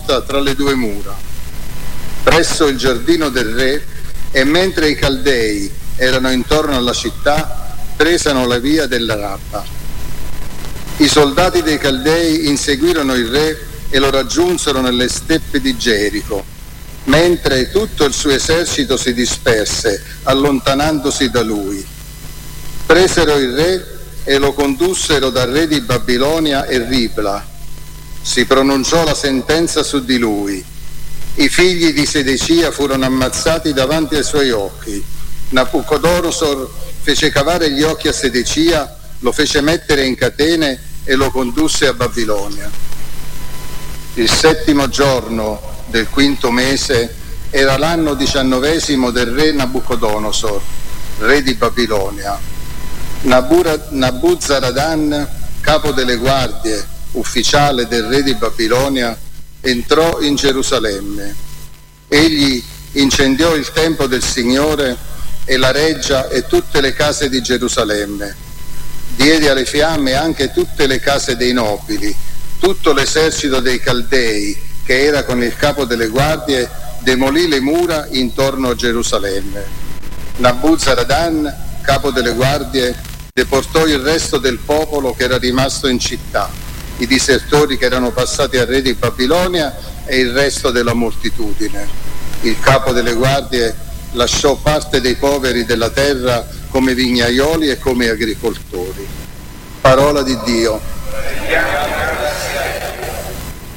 situata tra le due mura, presso il giardino del re, e mentre i Caldei erano intorno alla città, presero la via della Rabba. I soldati dei Caldei inseguirono il re e lo raggiunsero nelle steppe di Gerico, mentre tutto il suo esercito si disperse, allontanandosi da lui. Presero il re e lo condussero dal re di Babilonia e Ribla. Si pronunciò la sentenza su di lui. I figli di Sedecia furono ammazzati davanti ai suoi occhi. Nabucodonosor fece cavare gli occhi a Sedecia, lo fece mettere in catene e lo condusse a Babilonia. Il 7° giorno del 5° mese era l'anno 19° del re Nabucodonosor, re di Babilonia. Nabuzaradan, capo delle guardie, ufficiale del re di Babilonia, entrò in Gerusalemme. Egli incendiò il tempio del Signore e la reggia e tutte le case di Gerusalemme. Diede alle fiamme anche tutte le case dei nobili. Tutto l'esercito dei Caldei, che era con il capo delle guardie, demolì le mura intorno a Gerusalemme. Nabuzaradan, capo delle guardie, deportò il resto del popolo che era rimasto in città, i disertori che erano passati al re di Babilonia e il resto della moltitudine. Il capo delle guardie lasciò parte dei poveri della terra come vignaioli e come agricoltori. Parola di Dio.